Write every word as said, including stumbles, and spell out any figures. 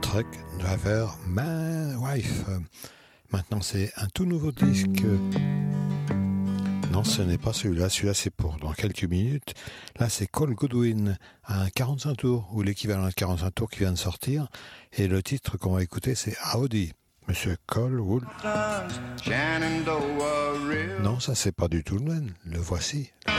Truck Driver My Wife. Maintenant, c'est un tout nouveau disque. Non, ce n'est pas celui-là. Celui-là, c'est pour dans quelques minutes. Là, c'est Cole Goodwin, un quarante-cinq tours, ou l'équivalent de quarante-cinq tours qui vient de sortir. Et le titre qu'on va écouter, c'est Howdy, Monsieur Cole Wood. Non, ça, c'est pas du tout le même. Le voici.